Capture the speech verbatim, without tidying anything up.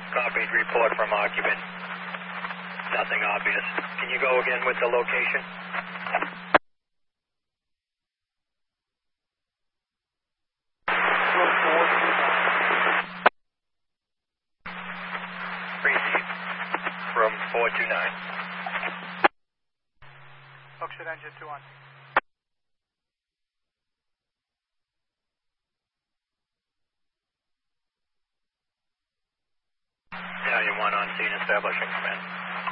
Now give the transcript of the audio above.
Copied report from occupant. Nothing obvious. Can you go again with the location? Received. Room four two nine. Oxford engine two one. Battalion one on scene establishing command.